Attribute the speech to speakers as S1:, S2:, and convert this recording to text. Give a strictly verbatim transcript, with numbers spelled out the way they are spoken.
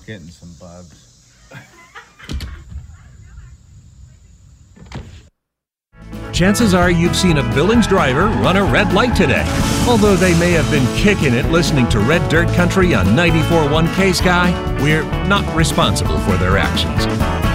S1: getting some bugs.
S2: Chances are you've seen a Billings driver run a red light today. Although they may have been kicking it listening to Red Dirt Country on ninety-four point one K Sky, we're not responsible for their actions.